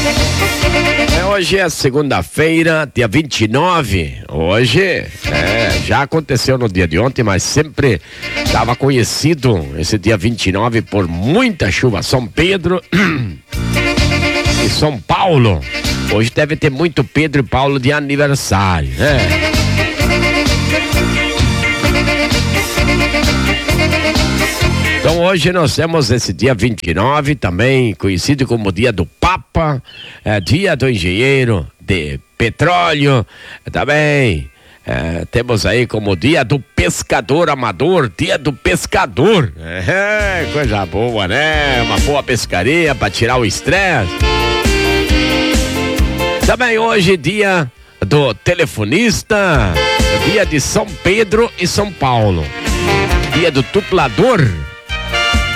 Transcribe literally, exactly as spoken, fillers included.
É, hoje é segunda-feira, dia vinte e nove. Hoje, é, já aconteceu no dia de ontem, mas sempre estava conhecido esse dia vinte e nove por muita chuva. São Pedro e São Paulo. Hoje deve ter muito Pedro e Paulo de aniversário, né? Então hoje nós temos esse dia vinte e nove, também conhecido como dia do Papa, é, dia do engenheiro de petróleo, também é, temos aí como dia do pescador amador, dia do pescador. É, coisa boa, né? Uma boa pescaria para tirar o estresse. Também hoje dia do telefonista, dia de São Pedro e São Paulo, dia do tuplador.